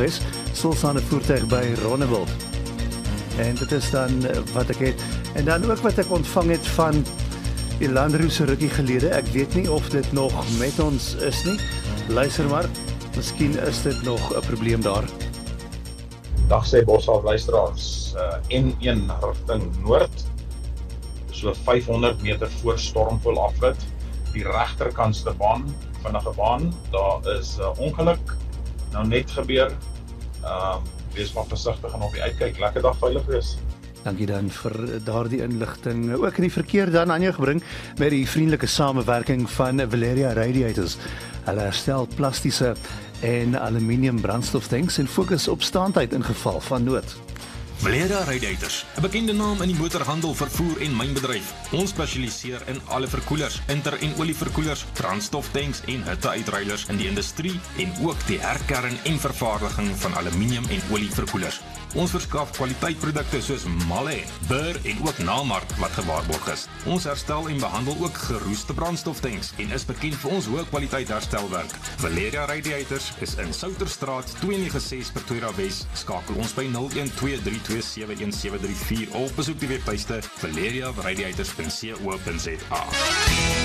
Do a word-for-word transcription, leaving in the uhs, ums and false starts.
Noordwes, stilstaande voertuig by Rondebult. En dit is dan uh, wat ek het. En dan ook wat ek ontvang het van die Landroos se rukkie gelede. Ek weet nie of dit nog met ons is nie. Luister maar, miskien is dit nog 'n probleem daar. Dag sê Boshalf luisteraars, uh, N een rigting noord, so vyfhonderd meter voor Stormpool afrit, die regterkantste baan, vinnige baan, daar is 'n uh, ongeluk, nou net gebeur, uh, wees maar versigtig en op die uitkyk, lekker dag, veilig wees. Dankie dan vir daardie inligting. Ook in die verkeer dan aan jou gebring met die vriendelike samewerking van Valeria Radiators. Hulle herstel plastiese en aluminium brandstoftanks en fokus op staandheid in geval van nood. Valeria Radiators, 'n bekende naam in die motorhandel, vervoer en mynbedryf. Ons spesialiseer in alle verkoelers, inter- en olieverkoelers, brandstoftanks en hitteuitruilers in die industrie en ook die herkern en vervaardiging van aluminium en olieverkoelers. Ons verskaf kwaliteitprodukte soos Malle, Burr en ook Nalmark wat gewaarborg is. Ons herstel en behandel ook geroeste brandstoftanks en is bekend vir ons hoë kwaliteit herstelwerk. Valeria Radiators is in Souterstraat twee nege ses Pretoria Wes. Skakel ons by nul een twee drie twee sewe een sewe drie vier of besoek die webtuiste valeria radiators punt co punt za.